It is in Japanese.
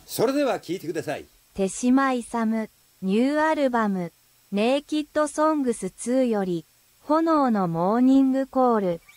それでは聴いてください。 手島勇ニューアルバムネイキッドソングス2より炎のモーニングコール。